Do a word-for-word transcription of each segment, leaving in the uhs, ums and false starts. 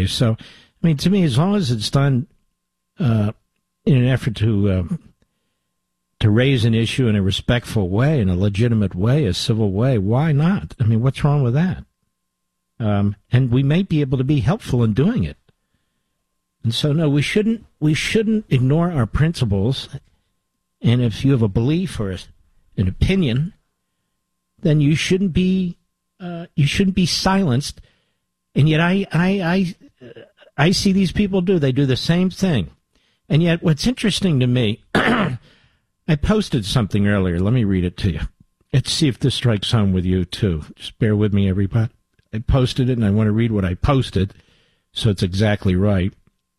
Okay, so, I mean, to me, as long as it's done uh, in an effort to uh, to raise an issue in a respectful way, in a legitimate way, a civil way, why not? I mean, what's wrong with that? Um, and we may be able to be helpful in doing it. And so, no, we shouldn't we shouldn't ignore our principles. And if you have a belief or a, an opinion, then you shouldn't be uh, you shouldn't be silenced. And yet, I I I I see these people do. They do the same thing. And yet, what's interesting to me, I posted something earlier. Let me read it to you. Let's see if this strikes home with you too. Just bear with me, everybody. I posted it, and I want to read what I posted, so it's exactly right.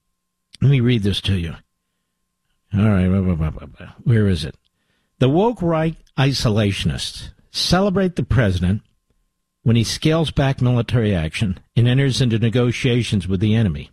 Let me read this to you. All right, blah, blah, blah, blah, blah. Where is it? The woke right isolationists celebrate the president when he scales back military action and enters into negotiations with the enemy,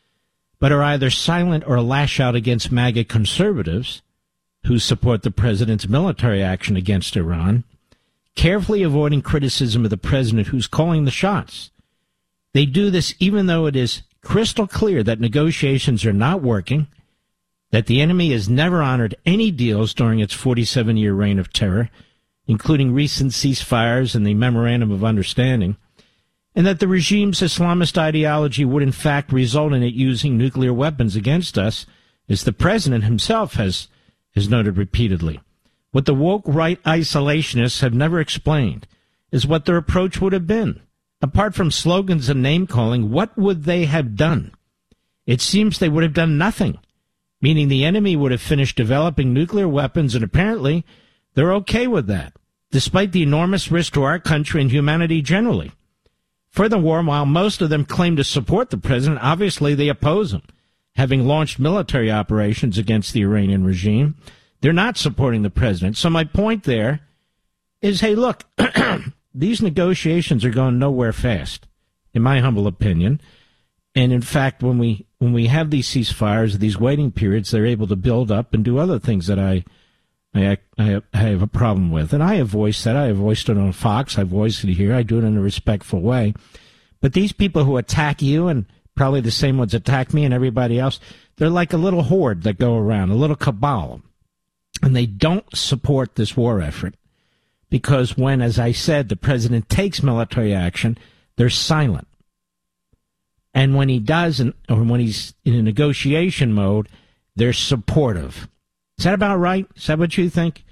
but are either silent or lash out against MAGA conservatives who support the president's military action against Iran, carefully avoiding criticism of the president who's calling the shots. They do this even though it is crystal clear that negotiations are not working, that the enemy has never honored any deals during its forty-seven-year reign of terror, including recent ceasefires and the Memorandum of Understanding, and that the regime's Islamist ideology would in fact result in it using nuclear weapons against us, as the president himself has, has noted repeatedly. What the woke right isolationists have never explained is what their approach would have been. Apart from slogans and name-calling, what would they have done? It seems they would have done nothing, meaning the enemy would have finished developing nuclear weapons, and apparently they're okay with that, despite the enormous risk to our country and humanity generally. Furthermore, while most of them claim to support the president, obviously they oppose him, having launched military operations against the Iranian regime. They're not supporting the president. So my point there is, hey, look, these negotiations are going nowhere fast, in my humble opinion. And in fact, when we when we have these ceasefires, these waiting periods, they're able to build up and do other things that I I, I, I have a problem with. And I have voiced that. I have voiced it on Fox. I've voiced it here. I do it in a respectful way. But these people who attack you, and probably the same ones attack me and everybody else, they're like a little horde that go around, a little cabal. And they don't support this war effort. Because when, as I said, the president takes military action, they're silent. And when he doesn't, or when he's in a negotiation mode, they're supportive. Is that about right? Is that what you think?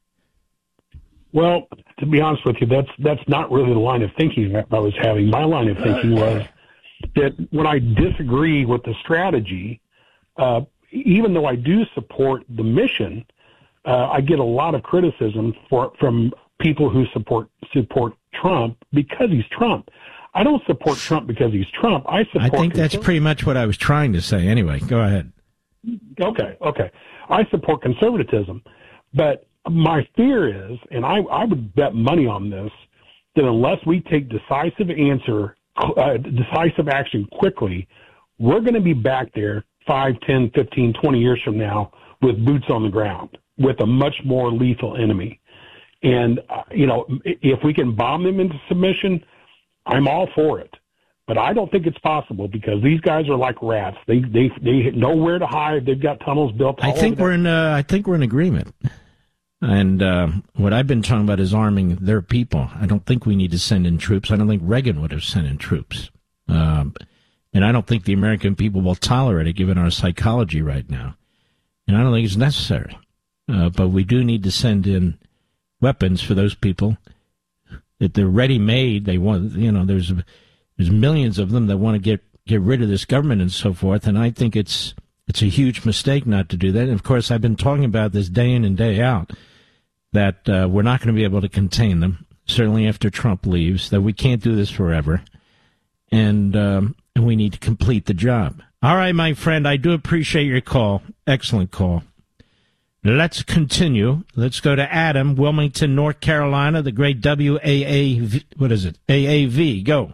Well, to be honest with you, that's that's not really the line of thinking that I was having. My line of thinking was that when I disagree with the strategy, uh, even though I do support the mission, uh, I get a lot of criticism for from people who support support Trump because he's Trump. I don't support Trump because he's Trump. I support. I think that's pretty much what I was trying to say. Anyway, go ahead. Okay, okay. I support conservatism, but my fear is, and I, I would bet money on this, that unless we take decisive answer, uh, decisive action quickly, we're going to be back there five, ten, fifteen, twenty years from now with boots on the ground, with a much more lethal enemy. And, uh, you know, if we can bomb them into submission, I'm all for it. But I don't think it's possible because these guys are like rats. They they they know where to hide. They've got tunnels built. I think we're in. Uh, I think we're in agreement. And uh, what I've been talking about is arming their people. I don't think we need to send in troops. I don't think Reagan would have sent in troops. Um, and I don't think the American people will tolerate it, given our psychology right now. And I don't think it's necessary. Uh, but we do need to send in weapons for those people. That they're ready-made. They want, you know, there's there's millions of them that want to get, get rid of this government and so forth. And I think it's it's a huge mistake not to do that. And of course, I've been talking about this day in and day out, that uh, we're not going to be able to contain them, certainly after Trump leaves, that we can't do this forever, and um, and we need to complete the job. All right, my friend, I do appreciate your call. Excellent call. Let's continue. Let's go to Adam, Wilmington, North Carolina, the great W A A V. What is it? A A V. Go.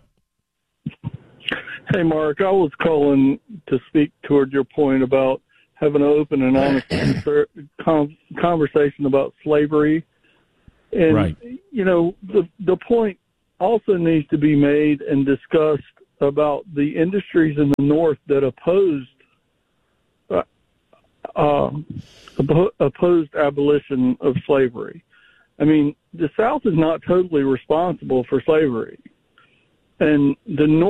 Hey, Mark, I was calling to speak toward your point about having an open and honest conversation about slavery. And, right. you know, the, the point also needs to be made and discussed about the industries in the North that opposed uh, uh, opposed abolition of slavery. I mean, the South is not totally responsible for slavery, and the North